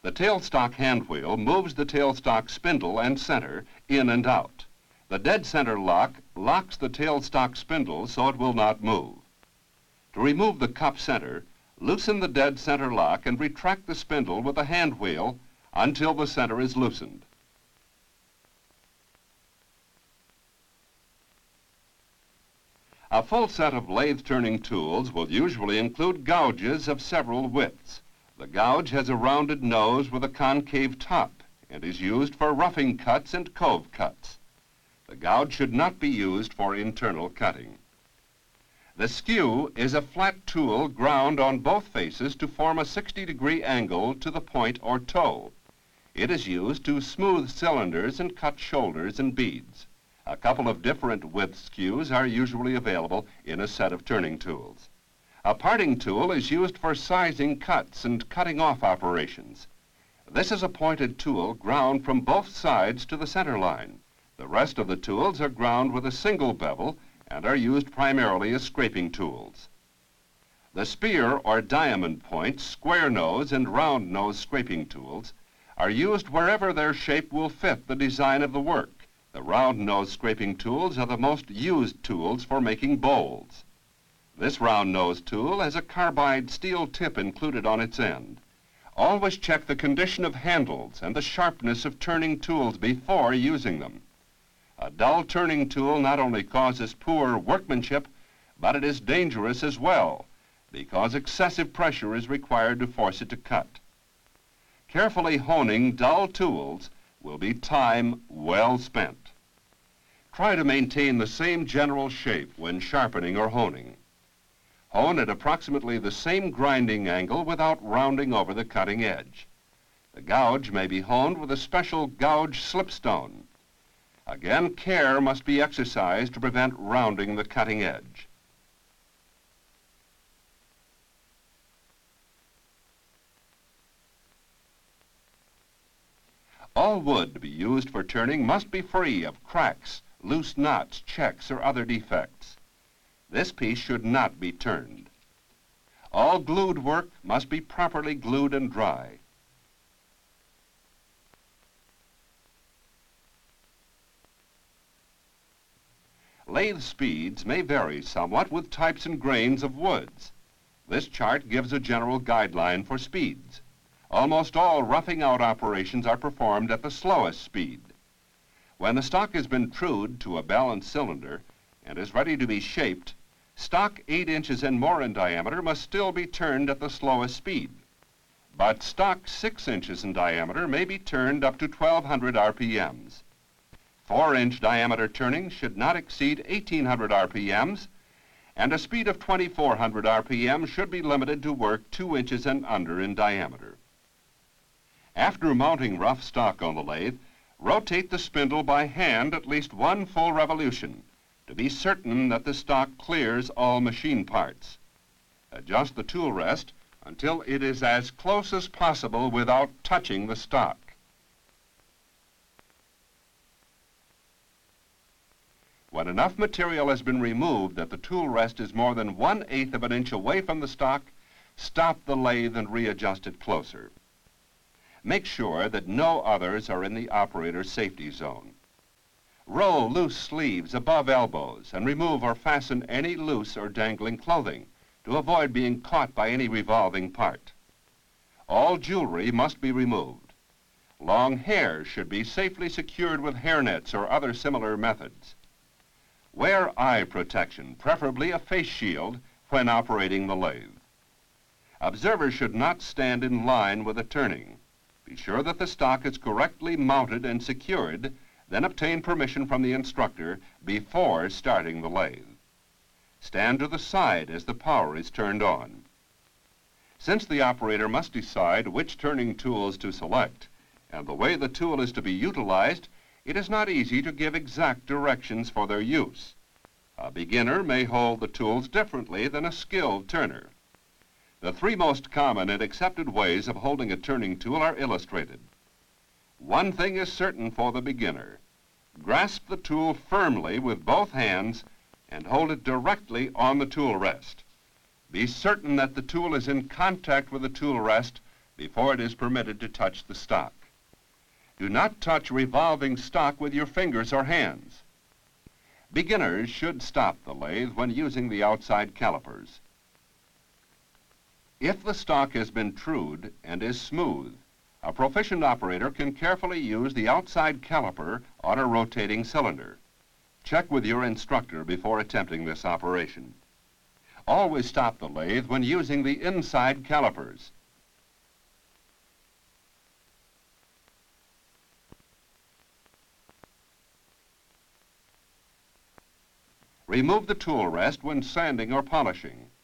The tailstock hand wheel moves the tailstock spindle and center in and out. The dead center lock locks the tailstock spindle so it will not move. To remove the cup center, loosen the dead center lock and retract the spindle with the hand wheel until the center is loosened. A full set of lathe turning tools will usually include gouges of several widths. The gouge has a rounded nose with a concave top and is used for roughing cuts and cove cuts. The gouge should not be used for internal cutting. The skew is a flat tool ground on both faces to form a 60-degree angle to the point or toe. It is used to smooth cylinders and cut shoulders and beads. A couple of different width skews are usually available in a set of turning tools. A parting tool is used for sizing cuts and cutting off operations. This is a pointed tool ground from both sides to the center line. The rest of the tools are ground with a single bevel and are used primarily as scraping tools. The spear or diamond point, square nose, and round nose scraping tools are used wherever their shape will fit the design of the work. The round nose scraping tools are the most used tools for making bowls. This round nose tool has a carbide steel tip included on its end. Always check the condition of handles and the sharpness of turning tools before using them. A dull turning tool not only causes poor workmanship, but it is dangerous as well, because excessive pressure is required to force it to cut. Carefully honing dull tools will be time well spent. Try to maintain the same general shape when sharpening or honing. Hone at approximately the same grinding angle without rounding over the cutting edge. The gouge may be honed with a special gouge slipstone. Again, care must be exercised to prevent rounding the cutting edge. All wood to be used for turning must be free of cracks, loose knots, checks, or other defects. This piece should not be turned. All glued work must be properly glued and dry. Lathe speeds may vary somewhat with types and grains of woods. This chart gives a general guideline for speeds. Almost all roughing out operations are performed at the slowest speed. When the stock has been trued to a balanced cylinder and is ready to be shaped, stock 8 inches and more in diameter must still be turned at the slowest speed. But stock 6 inches in diameter may be turned up to 1200 RPMs. 4-inch diameter turning should not exceed 1800 RPMs, and a speed of 2400 RPM should be limited to work 2 inches and under in diameter. After mounting rough stock on the lathe, rotate the spindle by hand at least 1 full revolution to be certain that the stock clears all machine parts. Adjust the tool rest until it is as close as possible without touching the stock. When enough material has been removed that the tool rest is more than 1/8 of an inch away from the stock, stop the lathe and readjust it closer. Make sure that no others are in the operator's safety zone. Roll loose sleeves above elbows and remove or fasten any loose or dangling clothing to avoid being caught by any revolving part. All jewelry must be removed. Long hair should be safely secured with hairnets or other similar methods. Wear eye protection, preferably a face shield, when operating the lathe. Observers should not stand in line with the turning. Be sure that the stock is correctly mounted and secured, then obtain permission from the instructor before starting the lathe. Stand to the side as the power is turned on. Since the operator must decide which turning tools to select and the way the tool is to be utilized, it is not easy to give exact directions for their use. A beginner may hold the tools differently than a skilled turner. The 3 most common and accepted ways of holding a turning tool are illustrated. One thing is certain for the beginner. Grasp the tool firmly with both hands and hold it directly on the tool rest. Be certain that the tool is in contact with the tool rest before it is permitted to touch the stock. Do not touch revolving stock with your fingers or hands. Beginners should stop the lathe when using the outside calipers. If the stock has been trued and is smooth, a proficient operator can carefully use the outside caliper on a rotating cylinder. Check with your instructor before attempting this operation. Always stop the lathe when using the inside calipers. Remove the tool rest when sanding or polishing.